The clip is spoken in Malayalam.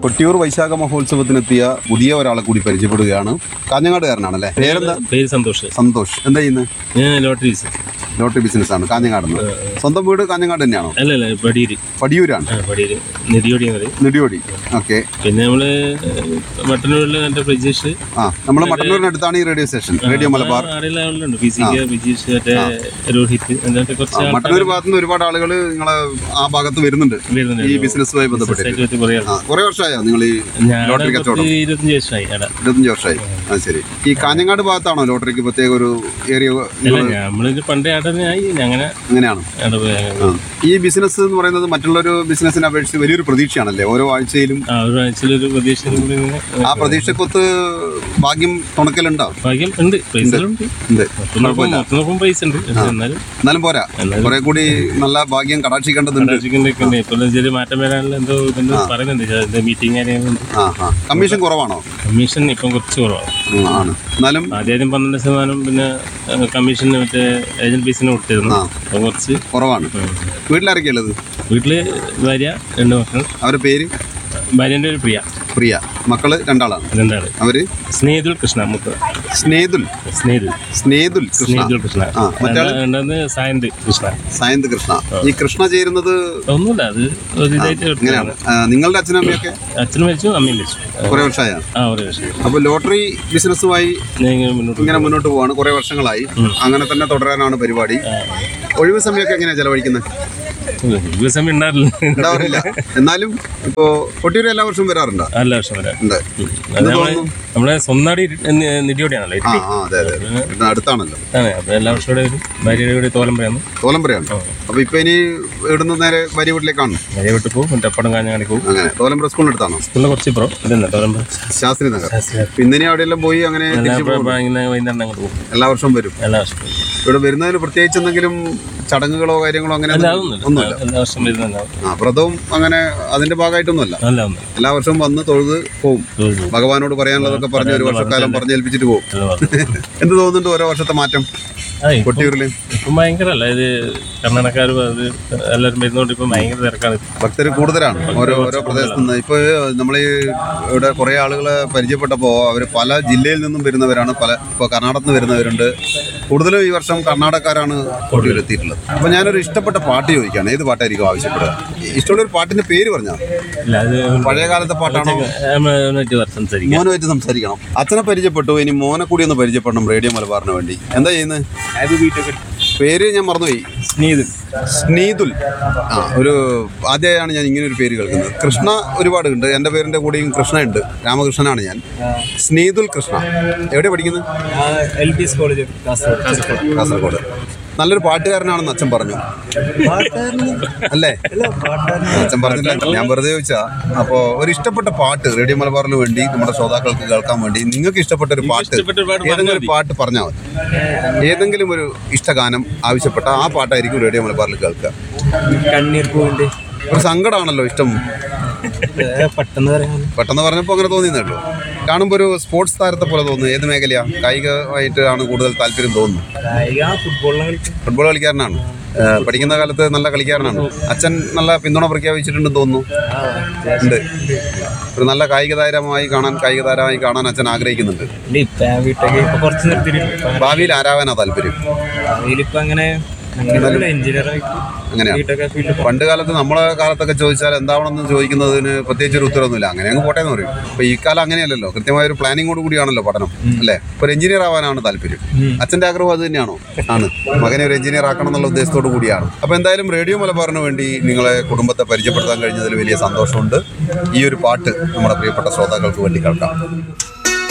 കൊട്ടിയൂർ വൈശാഖ മഹോത്സവത്തിനെത്തിയ പുതിയ ഒരാളെ കൂടി പരിചയപ്പെടുകയാണ്. കാഞ്ഞങ്ങാടുകാരനാണല്ലേ? പേരെന്താ? പേര് സന്തോഷ്. സന്തോഷ്. എന്താ ചെയ്യുന്നത്? ലോട്ടറി ബിസിനസ് ആണ്. കാഞ്ഞങ്ങാട്. സ്വന്തം വീട് കാഞ്ഞങ്ങാട് തന്നെയാണോ? അല്ലല്ല, പടിയൂരാണ്. നെടിയോടി. ഓക്കെ. പിന്നെ നമ്മള് മട്ടന്നൂരിൽ പ്രജീഷ്. നമ്മള് മട്ടന്നൂരിനടുത്താണ് ഈ radio station, radio Malabar. Mattannur ഭാഗത്തു നിന്ന് ഒരുപാട് ആളുകൾ നിങ്ങളെ ആ ഭാഗത്ത് വരുന്നുണ്ട് ഈ ബിസിനസ്സുമായി ബന്ധപ്പെട്ട്. കുറെ വർഷമായോ നിങ്ങൾ ഈ ലോട്ടറി കച്ചവടം? 25 വർഷമായി. അത് ശരി. ഈ കാഞ്ഞങ്ങാട് ഭാഗത്താണോ ലോട്ടറിക്ക് പ്രത്യേക ഒരു ഏരിയ? അങ്ങനെയാണ്. ഈ ബിസിനസ് എന്ന് പറയുന്നത് മറ്റുള്ളൊരു ബിസിനസിനെ അപേക്ഷിച്ച് വലിയൊരു പ്രതീക്ഷയാണല്ലേ? ഓരോ ആഴ്ചയിലും ആ പ്രതീക്ഷക്കൊത്ത് ഭാഗ്യം തുണക്കലുണ്ടോ? എന്നാലും പോരാ, കുറെ കൂടി നല്ല ഭാഗ്യം കടാക്ഷിക്കേണ്ടതുണ്ട്. കമ്മീഷൻ കുറവാണോ? കമ്മീഷൻ ഇപ്പം കുറച്ച് കുറവാണ്. എന്നാലും ആദ്യം 12%, പിന്നെ കമ്മീഷന് മറ്റേ ഏജന്റ് ഫീസിന് കൊടുത്തിരുന്നു. അപ്പം കുറച്ച് കുറവാണ്. വീട്ടിലാരൊക്കെയാ ഉള്ളത്? വീട്ടില് ഭാര്യ, 2 മക്കൾ. അവരുടെ പേര്? ഭാര്യന്റെ ഒരു പ്രിയ. മക്കള് 2 ആളാണ്. അവര് സ്നേഹിതുൽ കൃഷ്ണ. സ്നേഹിതുൽ കൃഷ്ണ. സായന്ത് കൃഷ്ണ. ഈ കൃഷ്ണ ചേരുന്നത് ഒന്നുമില്ല, അത് ഇങ്ങനെയാണ്. നിങ്ങളുടെ അച്ഛനും അമ്മയൊക്കെ? അച്ഛനും മരിച്ചു, അമ്മയും മരിച്ചു. കുറെ വർഷമായ? അപ്പൊ ലോട്ടറി ബിസിനസ്സുമായി ഇങ്ങനെ മുന്നോട്ട് പോവാണ് കുറെ വർഷങ്ങളായി. അങ്ങനെ തന്നെ തുടരാനാണ് പരിപാടി. ഒഴിവ് സമയമൊക്കെ എങ്ങനെയാ ചെലവഴിക്കുന്നത്? ഉണ്ടാവാറില്ല. എന്നാലും ഇപ്പോ കൊട്ടിയൂർ എല്ലാ വർഷവും വരാറുണ്ടോ? എല്ലാ വർഷവും വരാറുണ്ട്. നമ്മളെ സ്വന്തം നിധിയോടെയാണല്ലോ, അടുത്താണല്ലോ. എല്ലാ വർഷവും വരും. ഭാര്യയുടെ വീട് തോലമ്പരയാണ്. അപ്പൊ ഇപ്പൊ ഇനി ഇവിടുന്ന് നേരെ ഭാര്യ വീട്ടിലേക്കാണ്? ഭാര്യ വീട്ടിൽ പോകും, മുറ്റപ്പടം കാഞ്ഞങ്ങാടി പോകും. അങ്ങനെ തോലമ്പര സ്കൂളിന് അടുത്താണോ? സ്കൂളിന് കുറച്ച് ഇപ്പോ തോലമ്പര ശാസ്ത്രി നഗർ. പിന്നെ അവിടെയെല്ലാം പോയി അങ്ങനെ വൈകുന്നേരം അങ്ങോട്ട് പോകും. എല്ലാ വർഷവും വരും. ഇവിടെ വരുന്നതിന് പ്രത്യേകിച്ച് എന്തെങ്കിലും ചടങ്ങുകളോ കാര്യങ്ങളോ അങ്ങനെ ഒന്നുമില്ല? വ്രതവും അങ്ങനെ അതിന്റെ ഭാഗമായിട്ടൊന്നുമല്ല. എല്ലാ വർഷവും വന്ന് തൊഴുത് പോവും. ഭഗവാനോട് പറയാനുള്ളതൊക്കെ പറഞ്ഞ് ഒരു വർഷക്കാലം പറഞ്ഞേൽപ്പിച്ചിട്ട് പോകും. എന്ത് തോന്നുന്നുണ്ട് ഓരോ വർഷത്തെ മാറ്റം കൊട്ടിയൂരില്? ഇപ്പം ഭയങ്കരല്ല, ഇത് കർണാടകക്കാർ എല്ലാവരും വരുന്നോണ്ട് ഇപ്പം ഭയങ്കര തിരക്കാണ്. ഭക്തർ കൂടുതലാണ് ഓരോ പ്രദേശത്ത് നിന്ന്. ഇപ്പൊ നമ്മൾ ഇവിടെ കുറെ ആളുകളെ പരിചയപ്പെട്ടപ്പോൾ അവർ പല ജില്ലയിൽ നിന്നും വരുന്നവരാണ്. ഇപ്പോൾ കർണാടകത്തിൽ നിന്ന് വരുന്നവരുണ്ട്. കൂടുതലും ഈ വർഷം കർണാടകക്കാരാണ് കൊട്ടിയൂർ എത്തിയിട്ടുള്ളത്. അപ്പൊ ഞാനൊരു ഇഷ്ടപ്പെട്ട പാട്ട് ചോദിക്കുകയാണ്. ഏത് പാട്ടായിരിക്കും ആവശ്യപ്പെടുക? ഇഷ്ടമുള്ള ഒരു പാട്ടിന്റെ പേര് പറഞ്ഞാൽ. പഴയ കാലത്തെ പാട്ടാണോ? മോനുമായിട്ട് സംസാരിക്കണം. അച്ഛനെ പരിചയപ്പെട്ടു, ഇനി മോനെ കൂടി ഒന്ന് പരിചയപ്പെടണം റേഡിയോ മലബാറിന് വേണ്ടി. എന്താ ചെയ്യുന്നത്? പേര് ഞാൻ മറന്നുപോയി. സ്നേഹിതുൽ. ഒരു ആദ്യമായാണ് ഞാൻ ഇങ്ങനെ ഒരു പേര് കേൾക്കുന്നത്. കൃഷ്ണ ഒരുപാട് ഉണ്ട്. എൻ്റെ പേരിൻ്റെ കൂടെയും കൃഷ്ണ ഉണ്ട്. രാമകൃഷ്ണനാണ് ഞാൻ. സ്നേഹിതുൽ കൃഷ്ണ. എവിടെ പഠിക്കുന്നത്? കാസർഗോഡ്. നല്ലൊരു പാട്ടുകാരനാണെന്ന് അച്ഛൻ പറഞ്ഞു അല്ലേ? അച്ഛൻ പറഞ്ഞില്ല, ഞാൻ വെറുതെ ചോദിച്ചാ. അപ്പോൾ ഒരു ഇഷ്ടപ്പെട്ട പാട്ട് റേഡിയോ മലബാറിന് വേണ്ടി നമ്മുടെ ശ്രോതാക്കൾക്ക് കേൾക്കാൻ വേണ്ടി നിങ്ങൾക്ക് ഇഷ്ടപ്പെട്ട ഒരു പാട്ട്, ഏതെങ്കിലും ഒരു പാട്ട് പറഞ്ഞാൽ മതി. ഏതെങ്കിലും ഒരു ഇഷ്ടഗാനം ആവശ്യപ്പെട്ട ആ പാട്ടായിരിക്കും റേഡിയോ മലബാറിൽ കേൾക്കുക. ഒരു സങ്കടമാണല്ലോ ഇഷ്ടം. പെട്ടെന്ന് പറഞ്ഞപ്പോൾ അങ്ങനെ തോന്നിയെന്നുള്ളൂ. കാണുമ്പോൾ ഒരു സ്പോർട്സ് താരത്തെ പോലെ തോന്നുന്നു. ഏത് മേഖലയാ? കായികമായിട്ട് ആണ് കൂടുതൽ താല്പര്യം തോന്നുന്നു? ഫുട്ബോൾ കളിക്കാരനാണ്. പഠിക്കുന്ന കാലത്ത് നല്ല കളിക്കാരനാണ്. അച്ഛൻ നല്ല പിന്തുണ പ്രഖ്യാപിച്ചിട്ടുണ്ടെന്ന് തോന്നുന്നു. ഉണ്ട്. ഒരു നല്ല കായിക താരമായി കാണാൻ അച്ഛൻ ആഗ്രഹിക്കുന്നുണ്ട്. ഭാവിയിൽ ആരാവാനാ താല്പര്യം? അങ്ങനെയാണ്. പണ്ട് കാലത്ത് നമ്മളെ കാലത്തൊക്കെ ചോദിച്ചാൽ എന്താവണമെന്ന് ചോദിക്കുന്നതിന് പ്രത്യേകിച്ച് ഒരു ഉത്തരവൊന്നുമില്ല. അങ്ങനെ അങ്ങ് പോട്ടെ എന്ന് പറയും. അപ്പൊ ഈ കാലം അങ്ങനെയല്ലല്ലോ. കൃത്യമായ ഒരു പ്ലാനിങ്ങോട് കൂടിയാണല്ലോ പഠനം, അല്ലേ? ഒരു എഞ്ചിനീയർ ആവാനാണ് താല്പര്യം. അച്ഛൻ്റെ ആഗ്രഹം അത് തന്നെയാണോ? ആണ്. മകനെ ഒരു എഞ്ചിനീയർ ആക്കണം എന്നുള്ള ഉദ്ദേശത്തോടു കൂടിയാണ്. അപ്പൊ എന്തായാലും റേഡിയോ മലബാറിന് വേണ്ടി നിങ്ങളെ കുടുംബത്തെ പരിചയപ്പെടുത്താൻ കഴിഞ്ഞതിൽ വലിയ സന്തോഷമുണ്ട്. ഈ ഒരു പാട്ട് നമ്മുടെ പ്രിയപ്പെട്ട ശ്രോതാക്കൾക്ക് വേണ്ടി കേൾക്കാം.